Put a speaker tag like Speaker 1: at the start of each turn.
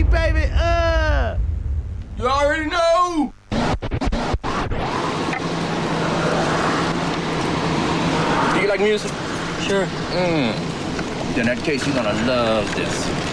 Speaker 1: baby.
Speaker 2: You already know. Do you like music?
Speaker 3: Sure.
Speaker 2: In that case, you're gonna love this.